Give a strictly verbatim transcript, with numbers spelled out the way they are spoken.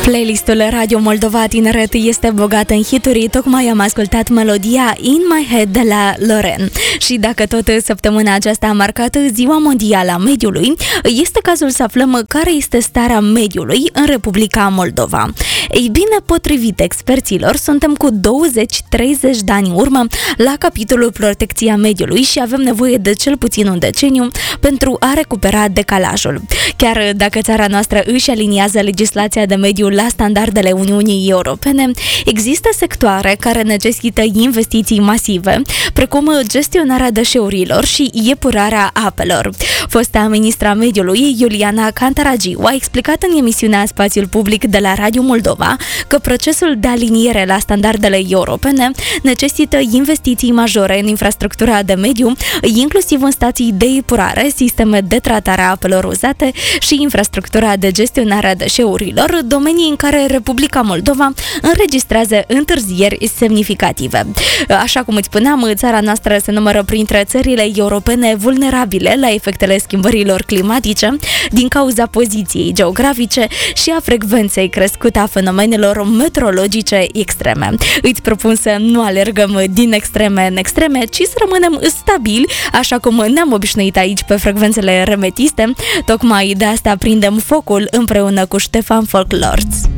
Playlistul Radio Moldova Tineret este bogat în hituri. Tocmai am ascultat melodia In My Head de la Loren. Și dacă tot săptămâna aceasta a marcat Ziua Mondială a Mediului, este cazul să aflăm care este starea mediului în Republica Moldova. Ei bine, potrivit experților, suntem cu douăzeci treizeci de ani în urmă la capitolul protecția mediului și avem nevoie de cel puțin un deceniu pentru a recupera decalajul. Chiar dacă țara noastră își aliniază legislația de mediu la standardele Uniunii Europene, există sectoare care necesită investiții masive, precum gestionarea deșeurilor și epurarea apelor. Fosta ministra mediului, Iuliana Cantaragiu, a explicat în emisiunea Spațiul Public de la Radio Moldova că procesul de aliniere la standardele europene necesită investiții majore în infrastructura de mediu, inclusiv în stații de epurare, sisteme de tratare a apelor uzate și infrastructura de gestionare a deșeurilor, domenii în care Republica Moldova înregistrează întârzieri semnificative. Așa cum îți spuneam, țara noastră se numără printre țările europene vulnerabile la efectele schimbărilor climatice din cauza poziției geografice și a frecvenței crescute a fenomenelor meteorologice extreme. Îți propun să nu alergăm din extreme în extreme, ci să rămânem stabili, așa cum ne-am obișnuit aici pe frecvențele remetiste. Tocmai de asta prindem focul împreună cu Ștefan Folklords.